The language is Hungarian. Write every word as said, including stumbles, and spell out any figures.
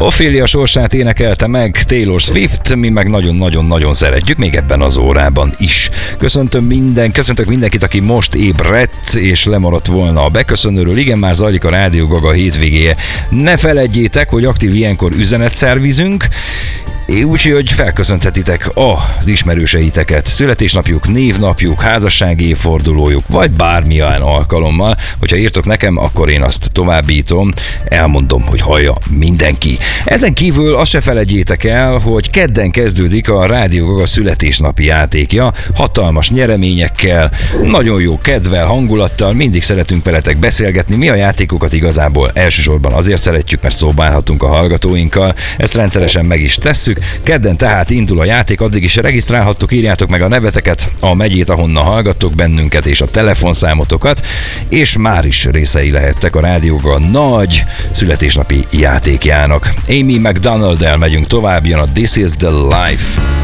Ophelia sorsát énekelte meg Taylor Swift, mi meg nagyon-nagyon-nagyon szeretjük, még ebben az órában is. Köszöntöm minden, köszöntök mindenkit, aki most ébredt és lemaradt volna a beköszönőről. Igen, már zajlik a Rádió Gaga hétvégéje. Ne feledjétek, hogy aktív ilyenkor üzenetszervizünk, úgyhogy felköszönthetitek az ismerőseiteket születésnapjuk, névnapjuk, házassági évfordulójuk, vagy bármilyen alkalommal. Hogyha írtok nekem, akkor én azt továbbítom, elmondom, hogy hallja mindenki. Ezen kívül azt se felejtjétek el, hogy kedden kezdődik a Rádió Gaga születésnapi játékja, hatalmas nyereményekkel, nagyon jó kedvel, hangulattal, mindig szeretünk veletek beszélgetni. Mi a játékokat igazából elsősorban azért szeretjük, mert szóba állhatunk a hallgatóinkkal, ezt rendszeresen meg is tesszük. Kedden tehát indul a játék, addig is regisztrálhattok, írjátok meg a neveteket, a megyét, ahonnan hallgattok bennünket, és a telefonszámotokat, és már is részei lehettek a Rádióga nagy születésnapi játékjának. Amy McDonald-el megyünk tovább, jön a This is the Life.